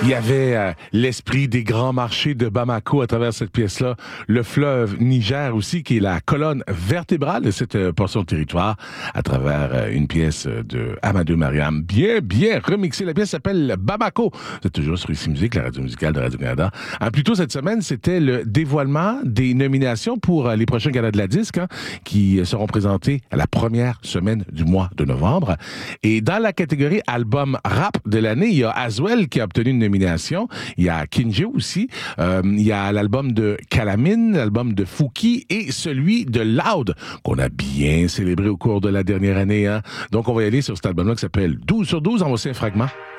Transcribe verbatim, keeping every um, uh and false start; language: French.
Il y avait euh, l'esprit des grands marchés de Bamako à travers cette pièce-là. Le fleuve Niger aussi, qui est la colonne vertébrale de cette euh, portion de territoire, à travers euh, une pièce de Amadou Mariam. Bien, bien remixée. La pièce s'appelle Bamako. C'est toujours sur Ici Musique, la radio musicale de Radio-Canada. Ah, plus tôt cette semaine, c'était le dévoilement des nominations pour euh, les prochains galas de la disque, hein, qui seront présentés à la première semaine du mois de novembre. Et dans la catégorie album rap de l'année, il y a Aswell qui a obtenu une nomination. Il y a Kinjo aussi. Euh, il y a l'album de Calamine, l'album de Fouki et celui de Loud, qu'on a bien célébré au cours de la dernière année. Hein. Donc, on va y aller sur cet album-là qui s'appelle douze sur douze. On va aussi un fragment.